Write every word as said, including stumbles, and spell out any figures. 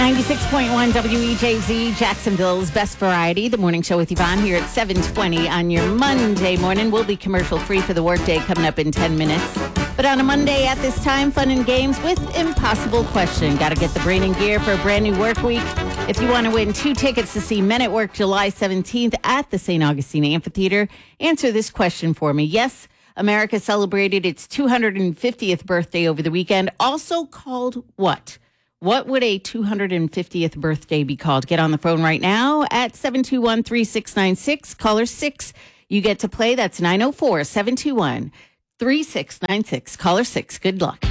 ninety-six point one W E J Z, Jacksonville's best variety. The morning show with Yvonne here at seven twenty on your Monday morning. We'll be commercial free for the workday coming up in ten minutes. But on a Monday at this time, fun and games with Impossible Question. Got to get the brain in gear for a brand new work week. If you want to win two tickets to see Men at Work July seventeenth at the Saint Augustine Amphitheater, answer this question for me. Yes, America celebrated its two hundred fiftieth birthday over the weekend, also called what? What would a two hundred fiftieth birthday be called? Get on the phone right now at seven two one, three six nine six. Caller six. You get to play. That's nine oh four, seven two one, three six nine six. Caller six. Good luck.